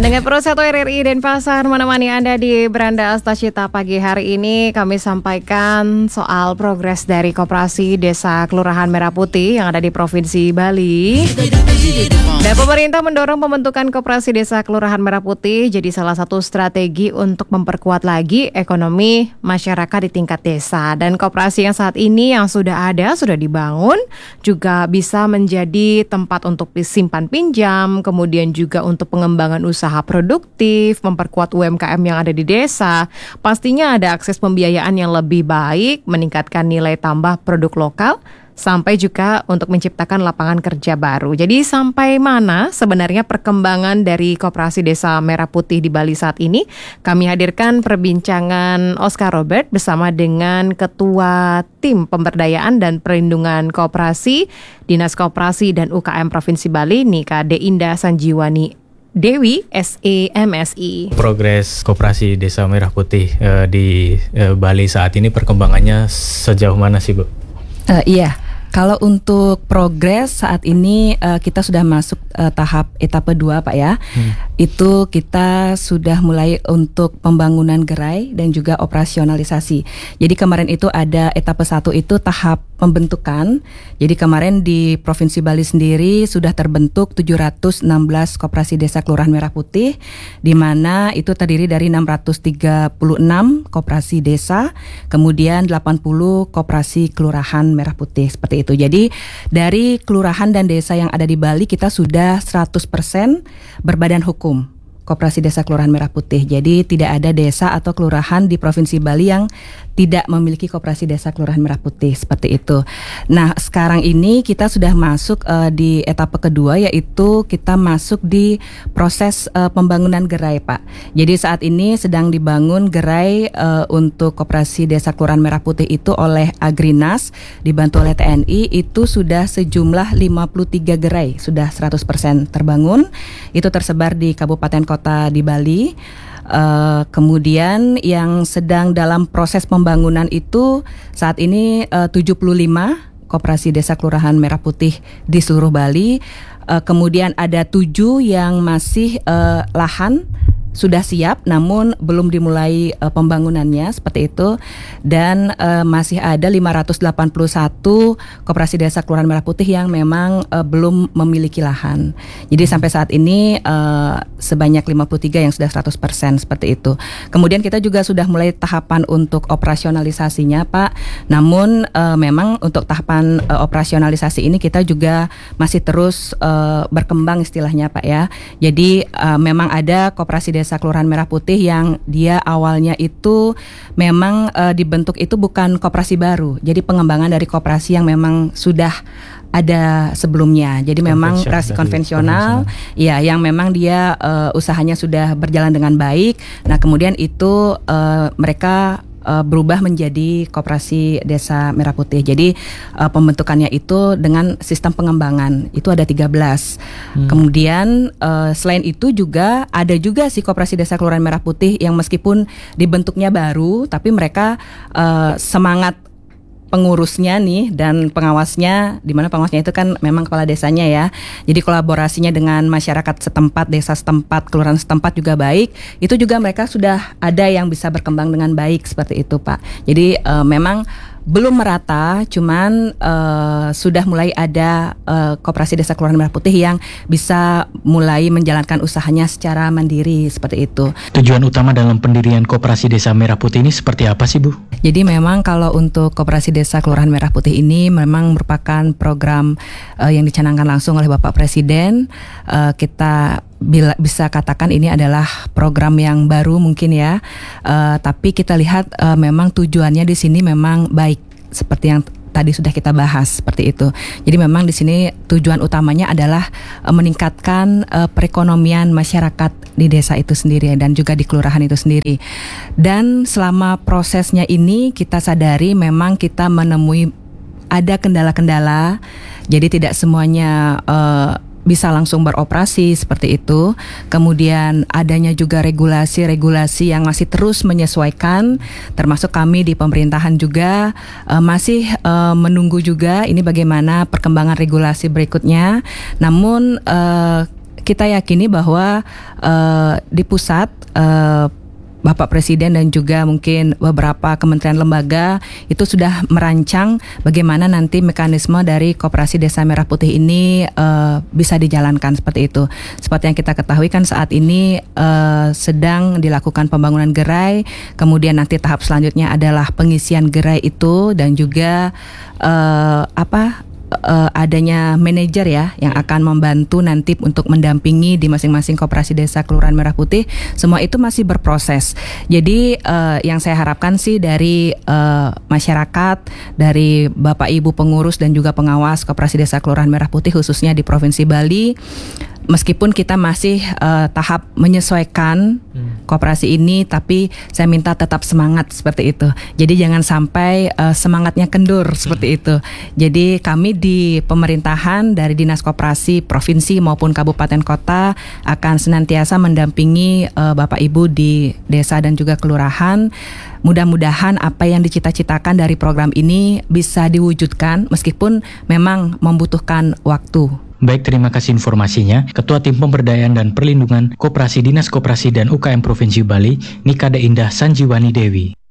Dengan Pro 1 RRI Denpasar menemani Anda di beranda Astacita pagi hari ini, kami sampaikan soal progres dari Koperasi Desa Kelurahan Merah Putih yang ada di Provinsi Bali. Dan pemerintah mendorong pembentukan Koperasi Desa Kelurahan Merah Putih jadi salah satu strategi untuk memperkuat lagi ekonomi masyarakat di tingkat desa. Dan koperasi yang saat ini yang sudah ada, sudah dibangun, juga bisa menjadi tempat untuk simpan pinjam, kemudian juga untuk pengembangan usaha produktif, memperkuat UMKM yang ada di desa. Pastinya ada akses pembiayaan yang lebih baik, meningkatkan nilai tambah produk lokal, sampai juga untuk menciptakan lapangan kerja baru. Jadi sampai mana sebenarnya perkembangan dari Koperasi Desa Merah Putih di Bali saat ini? Kami hadirkan perbincangan Oscar Robert bersama dengan Ketua Tim Pemberdayaan dan Perlindungan Koperasi, Dinas Koperasi dan UKM Provinsi Bali, Nika Deinda Sanjiwani Dewi, SEMSI. Progres Koperasi Desa Merah Putih di Bali saat ini perkembangannya sejauh mana sih, Bu? Iya, kalau untuk progres saat ini kita sudah masuk tahap etape 2, Pak ya. Itu kita sudah mulai untuk pembangunan gerai dan juga operasionalisasi. Jadi kemarin itu ada etape 1 itu tahap pembentukan. Jadi kemarin di Provinsi Bali sendiri sudah terbentuk 716 Koperasi Desa Kelurahan Merah Putih, di mana itu terdiri dari 636 koperasi desa, kemudian 80 koperasi kelurahan Merah Putih, seperti itu. Jadi dari kelurahan dan desa yang ada di Bali kita sudah 100% berbadan hukum Koperasi Desa Kelurahan Merah Putih. Jadi tidak ada desa atau kelurahan di Provinsi Bali yang tidak memiliki Koperasi Desa Kelurahan Merah Putih, seperti itu. Nah, sekarang ini kita sudah masuk di etape kedua, yaitu kita masuk di proses pembangunan gerai, Pak. Jadi saat ini sedang dibangun gerai untuk Koperasi Desa Kelurahan Merah Putih itu oleh Agrinas, dibantu oleh TNI, itu sudah sejumlah 53 gerai, sudah 100% terbangun. Itu tersebar di kabupaten kota di Bali. Kemudian yang sedang dalam proses pembangunan itu saat ini 75 Koperasi Desa Kelurahan Merah Putih di seluruh Bali. Kemudian ada 7 yang masih lahan sudah siap namun belum dimulai pembangunannya, seperti itu. Dan masih ada 581 Koperasi Desa Kelurahan Merah Putih yang memang belum memiliki lahan. Jadi sampai saat ini sebanyak 53 yang sudah 100%, seperti itu. Kemudian kita juga sudah mulai tahapan untuk operasionalisasinya, Pak. Namun memang untuk tahapan operasionalisasi ini kita juga masih terus berkembang istilahnya, Pak ya. Jadi memang ada Koperasi Desa Kelurahan Merah Putih yang dia awalnya itu memang dibentuk itu bukan koperasi baru. Jadi pengembangan dari koperasi yang memang sudah ada sebelumnya. Jadi memang konvensional, ya, yang memang dia usahanya sudah berjalan dengan baik. Nah, kemudian itu mereka berubah menjadi Koperasi Desa Merah Putih. Jadi pembentukannya itu dengan sistem pengembangan itu ada 13. Kemudian selain itu juga ada juga si Koperasi Desa Kelurahan Merah Putih yang meskipun dibentuknya baru, tapi mereka semangat pengurusnya nih dan pengawasnya, di mana pengawasnya itu kan memang kepala desanya ya. Jadi kolaborasinya dengan masyarakat setempat, desa setempat, kelurahan setempat juga baik. Itu juga mereka sudah ada yang bisa berkembang dengan baik, seperti itu, Pak. Jadi memang belum merata, cuman sudah mulai ada Koperasi Desa Kelurahan Merah Putih yang bisa mulai menjalankan usahanya secara mandiri, seperti itu. Tujuan utama dalam pendirian Koperasi Desa Merah Putih ini seperti apa sih, Bu? Jadi memang kalau untuk Koperasi Desa Kelurahan Merah Putih ini memang merupakan program yang dicanangkan langsung oleh Bapak Presiden. Kita bisa katakan ini adalah program yang baru mungkin ya, tapi kita lihat memang tujuannya di sini memang baik, seperti yang tadi sudah kita bahas, seperti itu. Jadi memang di sini tujuan utamanya adalah meningkatkan perekonomian masyarakat di desa itu sendiri dan juga di kelurahan itu sendiri. Dan selama prosesnya ini kita sadari memang kita menemui ada kendala-kendala. Jadi tidak semuanya bisa langsung beroperasi seperti itu. Kemudian adanya juga regulasi-regulasi yang masih terus menyesuaikan, termasuk kami di pemerintahan juga masih menunggu juga ini bagaimana perkembangan regulasi berikutnya. Namun kita yakini bahwa di pusat Bapak Presiden dan juga mungkin beberapa kementerian lembaga itu sudah merancang bagaimana nanti mekanisme dari Koperasi Desa Merah Putih ini bisa dijalankan seperti itu. Seperti yang kita ketahui kan saat ini sedang dilakukan pembangunan gerai, kemudian nanti tahap selanjutnya adalah pengisian gerai itu dan juga adanya manajer ya yang akan membantu nanti untuk mendampingi di masing-masing koperasi desa Kelurahan Merah Putih. Semua itu masih berproses. Jadi yang saya harapkan sih dari masyarakat, dari Bapak Ibu pengurus dan juga pengawas koperasi desa Kelurahan Merah Putih khususnya di Provinsi Bali, meskipun kita masih tahap menyesuaikan koperasi ini, tapi saya minta tetap semangat seperti itu. Jadi jangan sampai semangatnya kendur seperti itu. Jadi kami di pemerintahan dari Dinas Koperasi Provinsi maupun Kabupaten Kota akan senantiasa mendampingi Bapak Ibu di desa dan juga kelurahan. Mudah-mudahan apa yang dicita-citakan dari program ini bisa diwujudkan meskipun memang membutuhkan waktu. Baik, terima kasih informasinya. Ketua Tim Pemberdayaan dan Perlindungan Koperasi Dinas Koperasi dan UKM Provinsi Bali, Nikade Indah Sanjiwani Dewi.